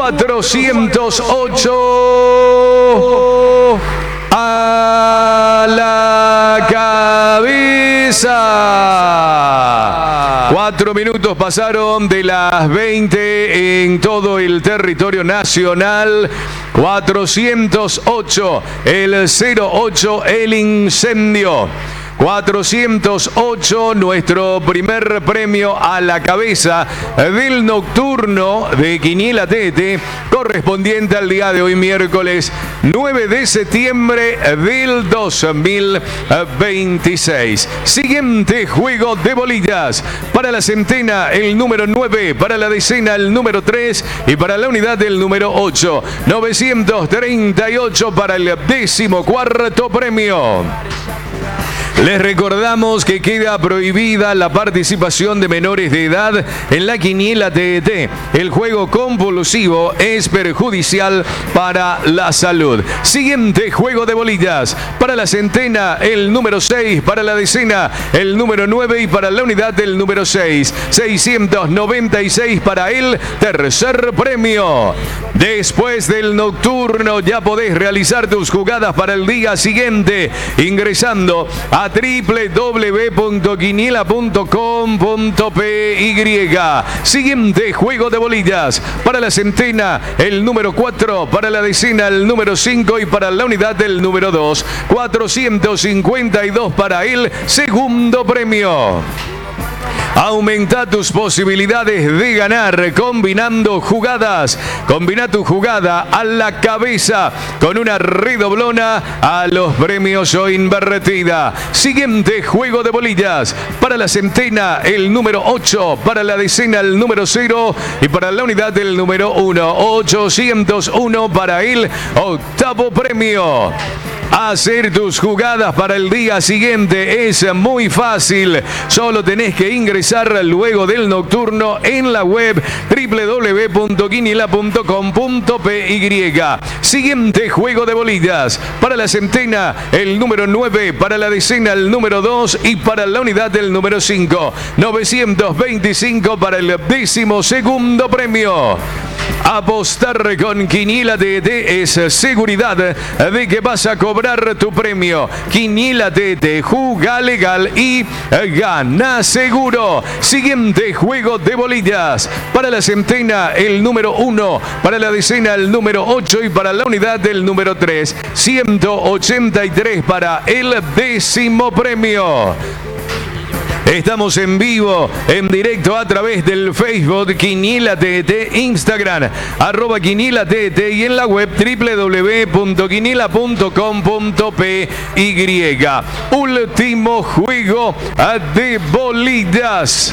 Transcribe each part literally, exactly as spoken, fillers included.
cuatrocientos ocho a la cabeza. Cuatro minutos pasaron de las veinte en todo el territorio nacional. cuatrocientos ocho, el cero ocho, el incendio. cuatrocientos ocho, nuestro primer premio a la cabeza del nocturno de Quiniela T T, correspondiente al día de hoy, miércoles nueve de septiembre del dos mil veintiséis. Siguiente juego de bolillas. Para la centena, el número nueve. Para la decena, el número tres. Y para la unidad, el número ocho. novecientos treinta y ocho para el decimocuarto premio. Les recordamos que queda prohibida la participación de menores de edad en la Quiniela T T. El juego compulsivo es perjudicial para la salud. Siguiente juego de bolillas. Para la centena, el número seis. Para la decena, el número nueve. Y para la unidad, el número seis. seiscientos noventa y seis para el tercer premio. Después del nocturno ya podés realizar tus jugadas para el día siguiente ingresando a doble u doble u doble u punto quiniela punto com punto p y. Siguiente juego de bolillas. Para la centena, el número cuatro. Para la decena, el número cinco. Y para la unidad, el número dos. cuatrocientos cincuenta y dos para el segundo premio. Aumenta tus posibilidades de ganar combinando jugadas. Combina tu jugada a la cabeza con una redoblona a los premios o invertida. Siguiente juego de bolillas. Para la centena, el número ocho. Para la decena, el número cero. Y para la unidad, el número uno. ochocientos uno para el octavo premio. Hacer tus jugadas para el día siguiente es muy fácil. Solo tenés que ingresar luego del nocturno en la web doble u doble u doble u punto quiniela punto com punto p y. Siguiente juego de bolillas. Para la centena, el número nueve. Para la decena, el número dos. Y para la unidad, el número cinco. novecientos veinticinco para el décimo segundo premio. Apostar con Quiniela T T es seguridad de que vas a cobrar tu premio. Quiniela T T, juga legal y gana seguro. Siguiente juego de bolillas. Para la centena, el número uno. Para la decena, el número ocho. Y para la unidad, el número tres. ciento ochenta y tres para el décimo premio. Estamos en vivo, en directo a través del Facebook Quiniela T T, Instagram, arroba Quiniela T T y en la web doble u doble u doble u punto quiniela punto com punto p y. Último juego de bolillas.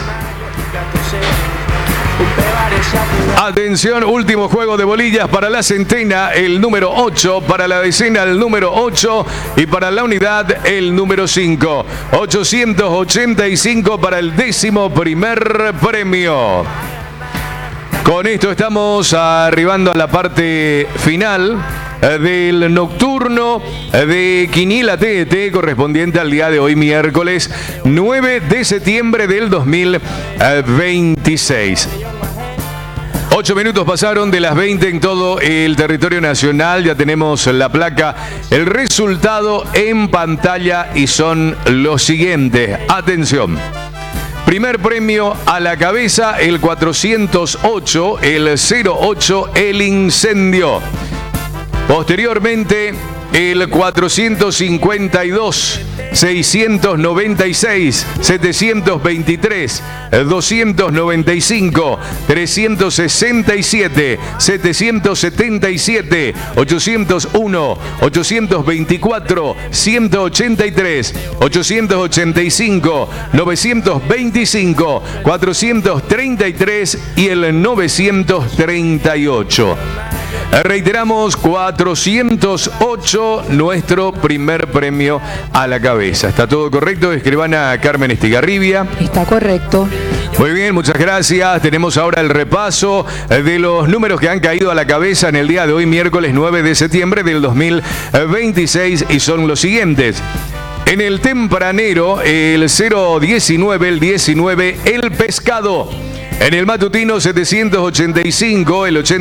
Atención, último juego de bolillas. Para la centena, el número ocho. Para la decena, el número ocho. Y para la unidad, el número cinco. ochocientos ochenta y cinco para el décimo primer premio. Con esto estamos arribando a la parte final del nocturno de Quiniela T T, correspondiente al día de hoy, miércoles nueve de septiembre del dos mil veintiséis. Ocho minutos pasaron de las veinte en todo el territorio nacional. Ya tenemos la placa, el resultado en pantalla y son los siguientes. Atención. Primer premio a la cabeza, el cuatrocientos ocho, el cero ocho, el incendio. Posteriormente, el cuatrocientos cincuenta y dos, seiscientos noventa y seis, setecientos veintitrés, doscientos noventa y cinco, trescientos sesenta y siete, setecientos setenta y siete, ochocientos uno, ochocientos veinticuatro, ciento ochenta y tres, ochocientos ochenta y cinco, novecientos veinticinco, cuatrocientos treinta y tres y el novecientos treinta y ocho. Reiteramos, cuatrocientos ocho, nuestro primer premio a la cabeza. ¿Está todo correcto, escribana Carmen Estigarribia? Está correcto. Muy bien, muchas gracias. Tenemos ahora el repaso de los números que han caído a la cabeza en el día de hoy, miércoles nueve de septiembre del dos mil veintiséis, y son los siguientes. En el tempranero, el cero diecinueve, el diecinueve, el pescado. En el matutino, setecientos ochenta y cinco, el ochenta.